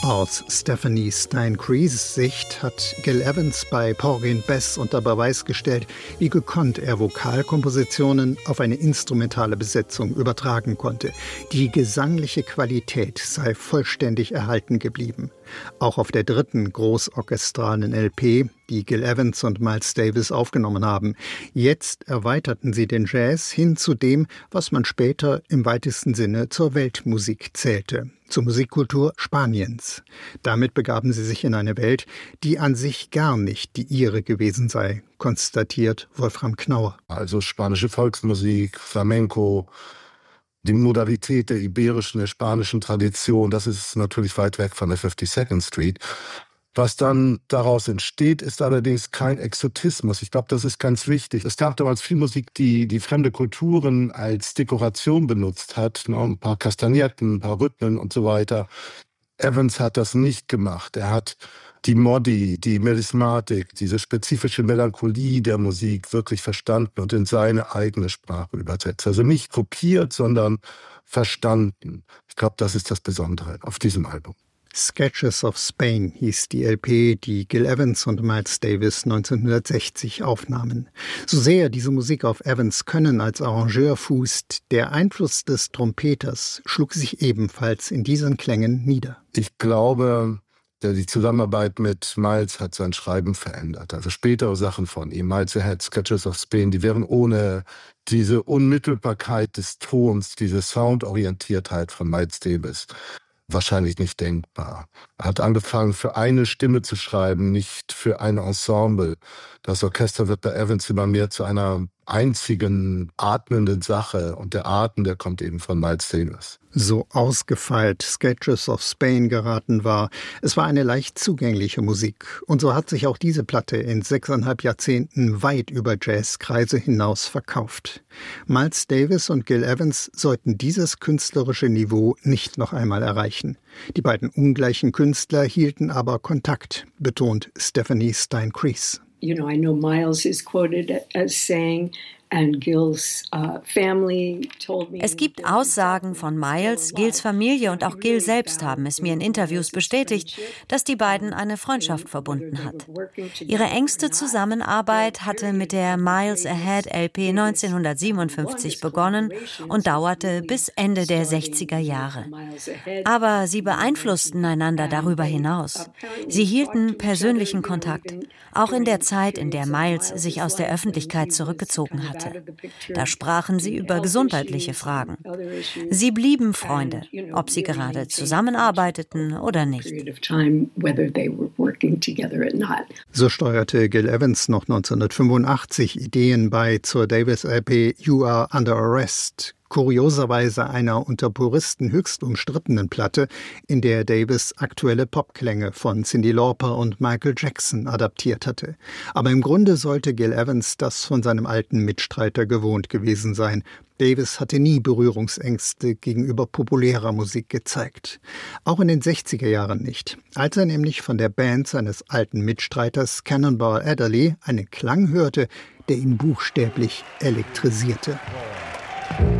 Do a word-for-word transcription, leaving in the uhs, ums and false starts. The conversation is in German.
Aus Stephanie Stein-Crees Sicht hat Gil Evans bei Porgy and Bess unter Beweis gestellt, wie gekonnt er Vokalkompositionen auf eine instrumentale Besetzung übertragen konnte. Die gesangliche Qualität sei vollständig erhalten geblieben. Auch auf der dritten großorchestralen L P, die Gil Evans und Miles Davis aufgenommen haben. Jetzt erweiterten sie den Jazz hin zu dem, was man später im weitesten Sinne zur Weltmusik zählte, zur Musikkultur Spaniens. Damit begaben sie sich in eine Welt, die an sich gar nicht die ihre gewesen sei, konstatiert Wolfram Knauer. Also spanische Volksmusik, Flamenco, die Modalität der iberischen, der spanischen Tradition, das ist natürlich weit weg von der fifty-second Street. Was dann daraus entsteht, ist allerdings kein Exotismus. Ich glaube, das ist ganz wichtig. Es gab damals viel Musik, die die fremde Kulturen als Dekoration benutzt hat. Ein paar Kastagnetten, ein paar Rhythmen und so weiter. Evans hat das nicht gemacht. Er hat die Modi, die Melismatik, diese spezifische Melancholie der Musik wirklich verstanden und in seine eigene Sprache übersetzt. Also nicht kopiert, sondern verstanden. Ich glaube, das ist das Besondere auf diesem Album. Sketches of Spain hieß die L P, die Gil Evans und Miles Davis neunzehnhundertsechzig aufnahmen. So sehr diese Musik auf Evans Können als Arrangeur fußt, der Einfluss des Trompeters schlug sich ebenfalls in diesen Klängen nieder. Ich glaube, die Zusammenarbeit mit Miles hat sein Schreiben verändert. Also spätere Sachen von ihm, Miles Ahead, Sketches of Spain, die wären ohne diese Unmittelbarkeit des Tons, diese Soundorientiertheit von Miles Davis wahrscheinlich nicht denkbar. Er hat angefangen, für eine Stimme zu schreiben, nicht für ein Ensemble. Das Orchester wird bei Evans immer mehr zu einer einzigen atmenden Sache und der Atem, der kommt eben von Miles Davis. So ausgefeilt Sketches of Spain geraten war, es war eine leicht zugängliche Musik. Und so hat sich auch diese Platte in sechseinhalb Jahrzehnten weit über Jazzkreise hinaus verkauft. Miles Davis und Gil Evans sollten dieses künstlerische Niveau nicht noch einmal erreichen. Die beiden ungleichen Künstler hielten aber Kontakt, betont Stephanie Stein-Crees. You know, I know Miles is quoted as saying, and Gil's uh, family told me. Es gibt Aussagen von Miles, Gils Familie und auch Gil selbst haben es mir in Interviews bestätigt, dass die beiden eine Freundschaft verbunden hat. Ihre engste Zusammenarbeit hatte mit der Miles Ahead L P neunzehnhundertsiebenundfünfzig begonnen und dauerte bis Ende der sechziger Jahre. Aber sie beeinflussten einander darüber hinaus. Sie hielten persönlichen Kontakt, auch in der Zeit, in der Miles sich aus der Öffentlichkeit zurückgezogen hatte. Da sprachen sie über gesundheitliche Fragen. Sie blieben Freunde, ob sie gerade zusammenarbeiteten oder nicht. So steuerte Gil Evans noch neunzehnhundertfünfundachtzig Ideen bei zur Davis L P You Are Under Arrest, kurioserweise einer unter Puristen höchst umstrittenen Platte, in der Davis aktuelle Popklänge von Cyndi Lauper und Michael Jackson adaptiert hatte. Aber im Grunde sollte Gil Evans das von seinem alten Mitstreiter gewohnt gewesen sein. Davis hatte nie Berührungsängste gegenüber populärer Musik gezeigt. Auch in den sechziger Jahren nicht. Als er nämlich von der Band seines alten Mitstreiters Cannonball Adderley einen Klang hörte, der ihn buchstäblich elektrisierte.